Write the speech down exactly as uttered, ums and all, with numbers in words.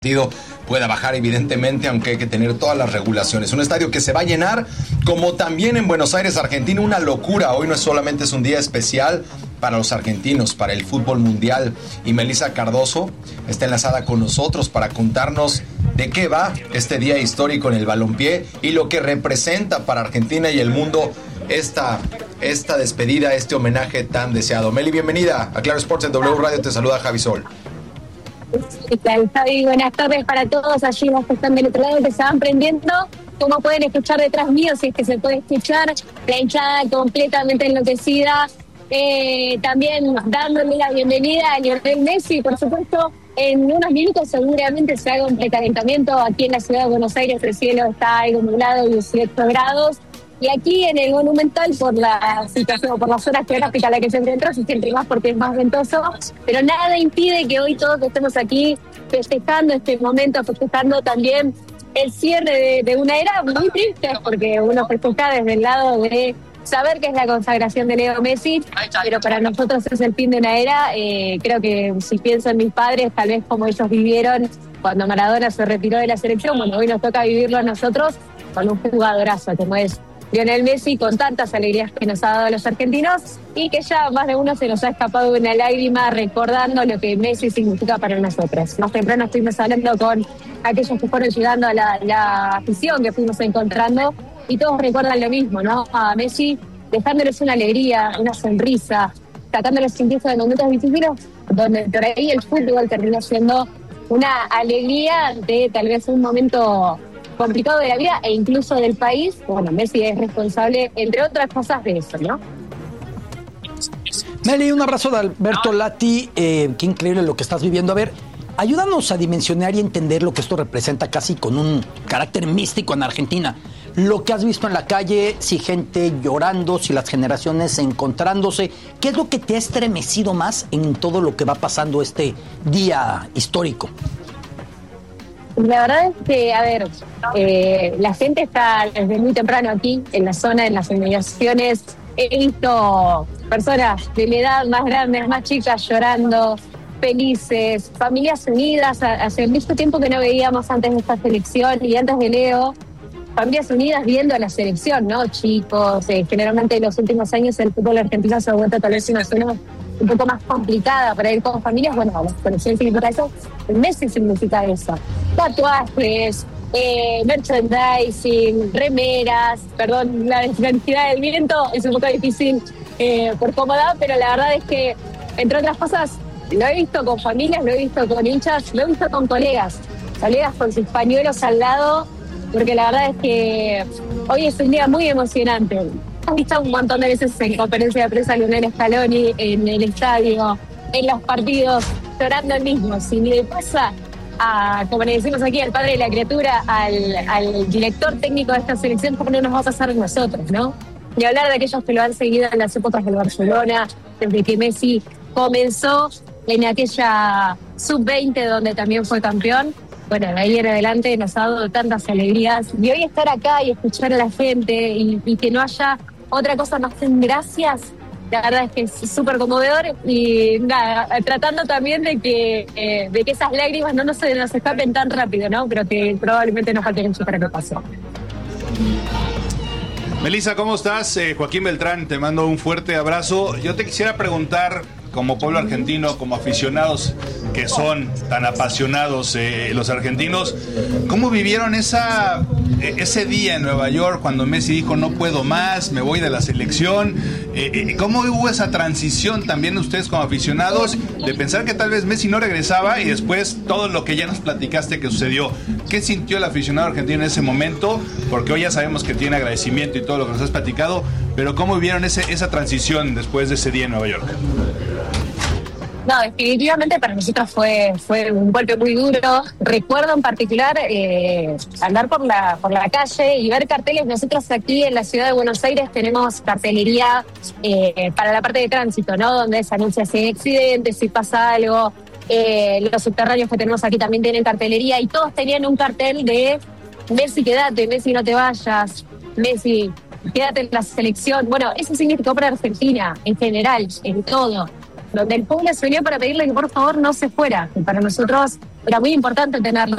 pueda bajar evidentemente, aunque hay que tener todas las regulaciones. Un estadio que se va a llenar, como también en Buenos Aires, Argentina, una locura. Hoy no es solamente es un día especial para los argentinos, para el fútbol mundial. Y Melissa Cardoso está enlazada con nosotros para contarnos de qué va este día histórico en el balompié y lo que representa para Argentina y el mundo esta, esta despedida, este homenaje tan deseado. Meli, bienvenida a Claro Sports en W Radio. Te saluda Javi Sol. ¿Qué tal, Javi? Buenas tardes para todos allí los que están del otro lado, que se van prendiendo. Como pueden escuchar detrás mío, si es que se puede escuchar, la hinchada completamente enloquecida. Eh, también dándole la bienvenida a Lionel Messi, por supuesto. En unos minutos seguramente se haga un precalentamiento. Aquí en la ciudad de Buenos Aires el cielo está algo nublado, dieciocho grados. Y aquí en el Monumental, por la situación, por las horas geográficas a la que se encuentra, se siente más porque es más ventoso. Pero nada impide que hoy todos estemos aquí festejando este momento, festejando también el cierre de, de una era muy triste, porque uno festeja desde el lado de saber que es la consagración de Leo Messi, pero para nosotros es el fin de una era. Eh, creo que si pienso en mis padres, tal vez como ellos vivieron cuando Maradona se retiró de la selección, bueno, hoy nos toca vivirlo a nosotros con un jugadorazo como es Lionel Messi, con tantas alegrías que nos ha dado a los argentinos y que ya más de uno se nos ha escapado una lágrima recordando lo que Messi significa para nosotros. Más temprano estuvimos hablando con aquellos que fueron llegando a la, la afición que fuimos encontrando y todos recuerdan lo mismo, ¿no? A Messi dejándoles una alegría, una sonrisa, sacándoles incluso de momentos difíciles donde por ahí el fútbol terminó siendo una alegría de tal vez un momento complicado de la vida e incluso del país. Bueno, Messi es responsable, entre otras cosas, de eso, ¿no? Meli, un abrazo de Alberto Lati. Eh, qué increíble lo que estás viviendo. A ver, ayúdanos a dimensionar y entender lo que esto representa casi con un carácter místico en Argentina. Lo que has visto en la calle, si gente llorando, si las generaciones encontrándose. ¿Qué es lo que te ha estremecido más en todo lo que va pasando este día histórico? La verdad es que, a ver, eh, la gente está desde muy temprano aquí, en la zona, en las inmediaciones. He visto personas de la edad más grandes, más chicas, llorando, felices, familias unidas. Hace mucho tiempo que no veíamos antes de esta selección y antes de Leo, familias unidas viendo a la selección, ¿no? Chicos, eh, generalmente en los últimos años el fútbol argentino se ha vuelto tal vez una zona un poco más complicada para ir con familias. Bueno, la selección significa eso, el Messi significa eso. Tatuajes, eh, merchandising, remeras, perdón, la densidad del viento es un poco difícil eh, por cómoda, pero la verdad es que, entre otras cosas, lo he visto con familias, lo he visto con hinchas, lo he visto con colegas, colegas con sus pañuelos al lado, porque la verdad es que hoy es un día muy emocionante. Has visto un montón de veces en conferencia de prensa a Lionel Scaloni en el estadio, en los partidos, llorando el mismo. Si le pasa a, como le decimos aquí, al padre de la criatura, al, al director técnico de esta selección, ¿cómo no nos va a pasar a nosotros, no? Y hablar de aquellos que lo han seguido en las épocas del Barcelona, desde que Messi comenzó en aquella sub veinte donde también fue campeón. Bueno, de ahí en adelante nos ha dado tantas alegrías. Y hoy estar acá y escuchar a la gente y, y que no haya otra cosa más que gracias, la verdad es que es súper conmovedor. Y nada, tratando también de que eh, de que esas lágrimas no nos, se nos escapen tan rápido, ¿no? Pero que probablemente nos falten mucho para que pase. Melissa, ¿cómo estás? Eh, Joaquín Beltrán, te mando un fuerte abrazo. Yo te quisiera preguntar, como pueblo argentino, como aficionados que son tan apasionados eh, los argentinos, ¿cómo vivieron esa eh, ese día en Nueva York cuando Messi dijo no puedo más, me voy de la selección? Eh, eh, ¿Cómo hubo esa transición también ustedes como aficionados de pensar que tal vez Messi no regresaba y después todo lo que ya nos platicaste que sucedió? ¿Qué sintió el aficionado argentino en ese momento? Porque hoy ya sabemos que tiene agradecimiento y todo lo que nos has platicado, pero ¿cómo vivieron ese, esa transición después de ese día en Nueva York? No, definitivamente para nosotros fue fue un golpe muy duro. Recuerdo en particular eh, andar por la por la calle y ver carteles. Nosotros aquí en la ciudad de Buenos Aires tenemos cartelería eh, para la parte de tránsito, ¿no? Donde se anuncia si hay accidentes, si pasa algo. Eh, los subterráneos que tenemos aquí también tienen cartelería y todos tenían un cartel de Messi, quédate, Messi, no te vayas, Messi, quédate en la selección. Bueno, eso significó para Argentina en general, en todo, donde el pueblo se unió para pedirle que por favor no se fuera, que para nosotros era muy importante tenerlo